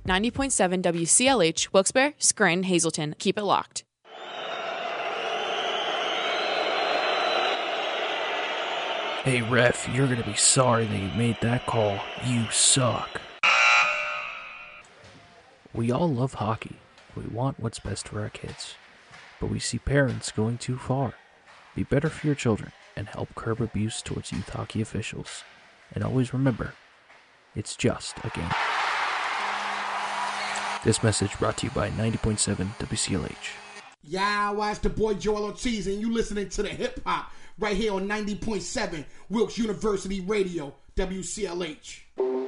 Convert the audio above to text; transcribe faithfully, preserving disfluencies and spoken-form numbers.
ninety point seven W C L H, Wilkes-Barre, Scranton, Hazleton. Keep it locked. Hey ref, you're gonna be sorry that you made that call. You suck. We all love hockey. We want what's best for our kids. But we see parents going too far. Be better for your children and help curb abuse towards youth hockey officials. And always remember, it's just a game. This message brought to you by ninety point seven W C L H. Yeah, well, it's the boy Joel Ortiz, and you listening to the hip hop right here on ninety point seven Wilkes University Radio, W C L H.